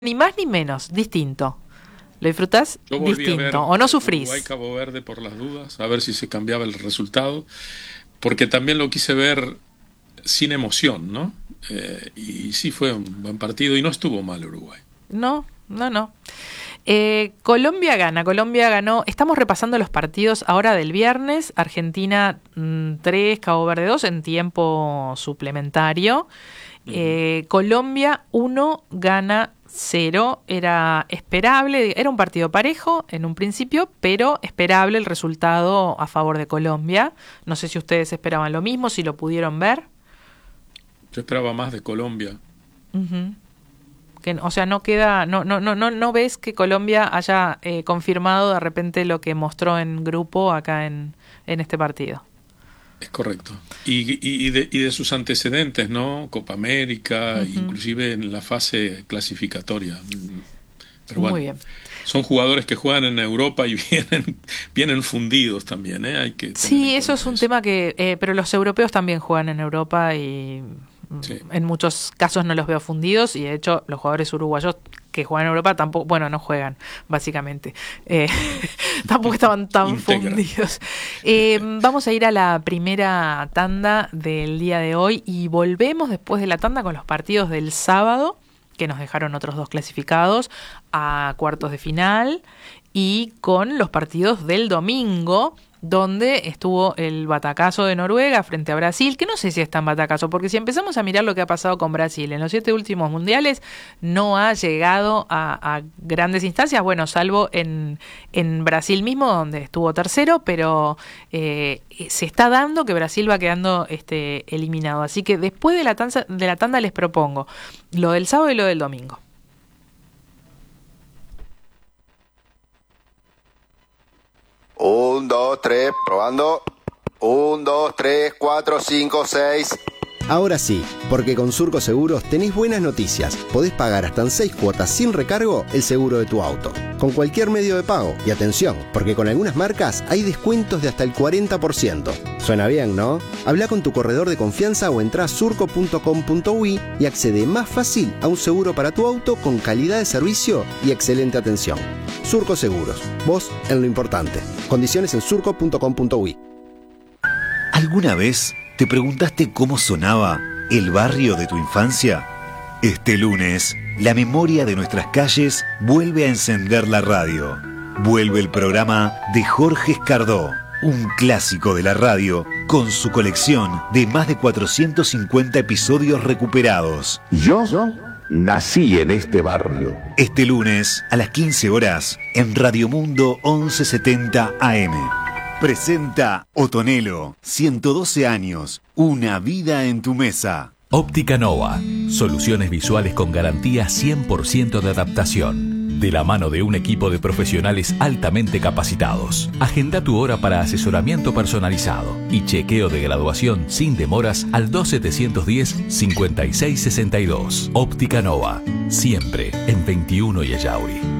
Ni más ni menos, distinto. ¿Lo disfrutás? Yo volví a ver Distinto. ¿O no sufrís? Uruguay-Cabo Verde por las dudas, a ver si se cambiaba el resultado, porque también lo quise ver sin emoción, ¿no? Y sí fue un buen partido y no estuvo mal Uruguay. No. Colombia ganó. Estamos repasando los partidos ahora del viernes. Argentina 3, Cabo Verde 2 en tiempo suplementario. Colombia 1, Ghana 0. Era esperable, era un partido parejo en un principio, pero esperable el resultado a favor de Colombia. No sé si ustedes esperaban lo mismo, si lo pudieron ver. Yo esperaba más de Colombia. O sea, no ves que Colombia haya confirmado de repente lo que mostró en grupo acá en este partido. Es correcto. Y de sus antecedentes, ¿no? Copa América, inclusive en la fase clasificatoria. Pero bueno, muy bien. Son jugadores que juegan en Europa y vienen fundidos también, ¿eh? Hay que sí, eso es un tema que... pero los europeos también juegan en Europa y... Sí. En muchos casos no los veo fundidos y de hecho los jugadores uruguayos que juegan en Europa tampoco, bueno, no juegan básicamente, tampoco estaban tan fundidos. Vamos a ir a la primera tanda del día de hoy y volvemos después de la tanda con los partidos del sábado, que nos dejaron otros 2 clasificados a cuartos de final, y con los partidos del domingo, donde estuvo el batacazo de Noruega frente a Brasil, que no sé si es tan batacazo, porque si empezamos a mirar lo que ha pasado con Brasil en los 7 últimos mundiales, no ha llegado a grandes instancias, bueno, salvo en Brasil mismo, donde estuvo tercero, pero se está dando que Brasil va quedando eliminado. Así que después de la tanda les propongo lo del sábado y lo del domingo. 1, 2, 3, probando. 1, 2, 3, 4, 5, 6. Ahora sí, porque con Surco Seguros tenés buenas noticias. Podés pagar hasta en 6 cuotas sin recargo el seguro de tu auto, con cualquier medio de pago. Y atención, porque con algunas marcas hay descuentos de hasta el 40%. Suena bien, ¿no? Habla con tu corredor de confianza o entrá a surco.com.uy y accede más fácil a un seguro para tu auto con calidad de servicio y excelente atención. Surco Seguros, vos en lo importante. Condiciones en surco.com.uy. ¿Alguna vez te preguntaste cómo sonaba el barrio de tu infancia? Este lunes, la memoria de nuestras calles vuelve a encender la radio. Vuelve el programa de Jorge Escardó, un clásico de la radio, con su colección de más de 450 episodios recuperados. Yo nací en este barrio. Este lunes, a las 15 horas, en Radio Mundo 1170 AM. Presenta Otonelo, 112 años, una vida en tu mesa. Óptica Nova, soluciones visuales con garantía 100% de adaptación. De la mano de un equipo de profesionales altamente capacitados. Agenda tu hora para asesoramiento personalizado y chequeo de graduación sin demoras al 2710-5662. Óptica Nova, siempre en 21 y Ayauri.